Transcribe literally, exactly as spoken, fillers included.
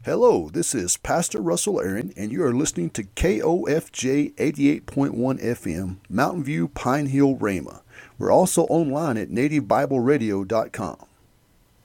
Hello, this is Pastor Russell Aaron, and you are listening to K O F J eighty-eight point one F M, Mountain View, Pine Hill, Rama. We're also online at native bible radio dot com.